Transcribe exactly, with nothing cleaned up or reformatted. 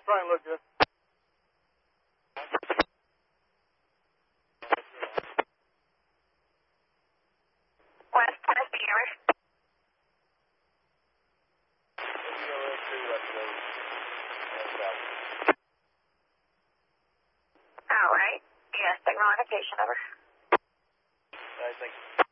trying to look good. West Point Beaver. All right. Yes, signal indication, over. I think.